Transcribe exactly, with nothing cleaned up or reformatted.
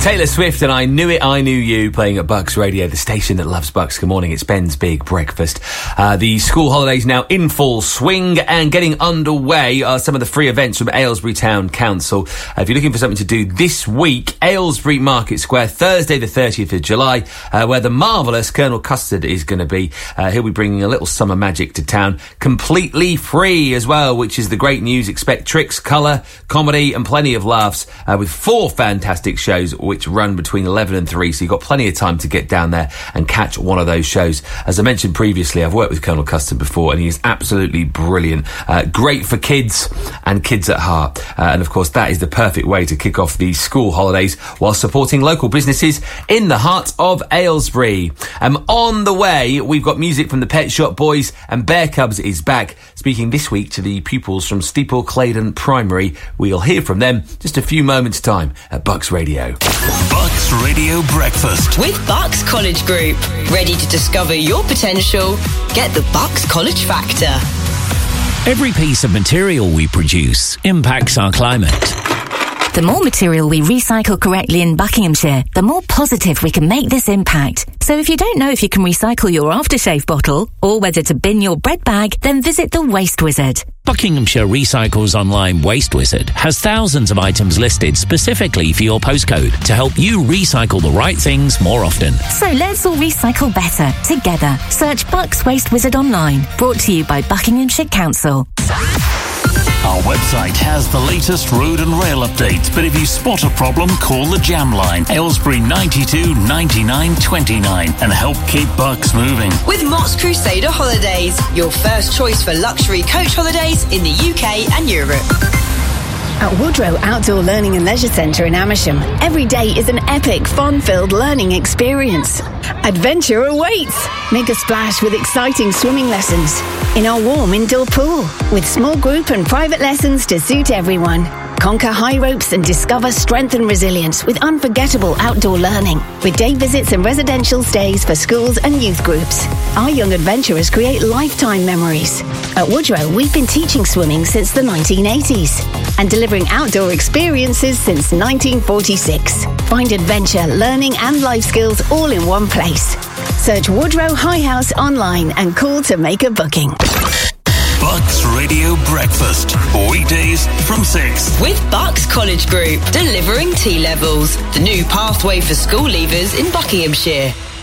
Taylor Swift and I Knew It, I Knew You, playing at Bucks Radio, the station that loves Bucks. Good morning, it's Ben's Big Breakfast. Uh, the school holidays now in full swing and getting underway are some of the free events from Aylesbury Town Council. Uh, if you're looking for something to do this week, Aylesbury Market Square, Thursday the thirtieth of July, uh, where the marvellous Colonel Custard is going to be. Uh, he'll be bringing a little summer magic to town, completely free as well, which is the great news. Expect tricks, colour, comedy and plenty of laughs, uh, with four fantastic shows which run between eleven and three, so you've got plenty of time to get down there and catch one of those shows. As I mentioned previously, I've worked with Colonel Custard before and he is absolutely brilliant. Uh, great for kids and kids at heart. Uh, and of course that is the perfect way to kick off these school holidays while supporting local businesses in the heart of Aylesbury. Um, on the way, we've got music from the Pet Shop Boys, and Bear Cubs is back, speaking this week to the pupils from Steeple Claydon Primary. We'll hear from them just a few moments' time at Bucks Radio. Bucks Radio Breakfast with Bucks College Group. Ready to discover your potential? Get the Bucks College Factor. Every piece of material we produce impacts our climate. The more material we recycle correctly in Buckinghamshire, the more positive we can make this impact. So if you don't know if you can recycle your aftershave bottle or whether to bin your bread bag, then visit the Waste Wizard. Buckinghamshire Recycles Online Waste Wizard has thousands of items listed specifically for your postcode to help you recycle the right things more often. So let's all recycle better together. Search Bucks Waste Wizard online. Brought to you by Buckinghamshire Council. Our website has the latest road and rail updates, but if you spot a problem, call the Jam Line, Aylesbury ninety-two ninety-nine twenty-nine, and help keep Bucks moving. With Mott's Crusader Holidays, your first choice for luxury coach holidays in the U K and Europe. At Woodrow Outdoor Learning and Leisure Centre in Amersham, every day is an epic, fun-filled learning experience. Adventure awaits! Make a splash with exciting swimming lessons in our warm indoor pool, with small group and private lessons to suit everyone. Conquer high ropes and discover strength and resilience with unforgettable outdoor learning, with day visits and residential stays for schools and youth groups. Our young adventurers create lifetime memories. At Woodrow, we've been teaching swimming since the nineteen eighties and delivering outdoor experiences since nineteen forty-six. Find adventure, learning and life skills all in one place. Search Woodrow High House online and call to make a booking. Bucks Radio Breakfast, weekdays from six. With Bucks College Group, delivering T-levels, the new pathway for school leavers in Buckinghamshire.